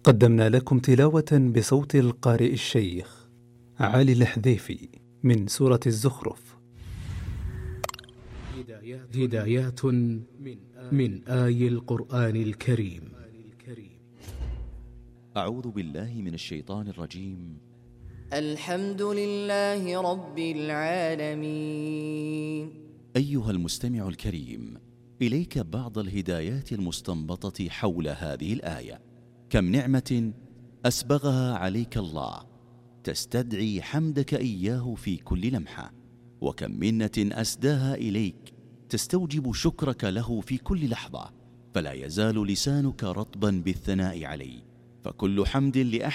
قدمنا لكم تلاوة بصوت القارئ الشيخ علي الحذيفي من سورة الزخرف. هدايات من آي القرآن الكريم. أعوذ بالله من الشيطان الرجيم. الحمد لله رب العالمين. أيها المستمع الكريم، إليك بعض الهدايات المستنبطة حول هذه الآية. كم نعمة أسبغها عليك الله تستدعي حمدك إياه في كل لمحة، وكم منة أسداها إليك تستوجب شكرك له في كل لحظة، فلا يزال لسانك رطبا بالثناء عليه. فكل حمد لأحد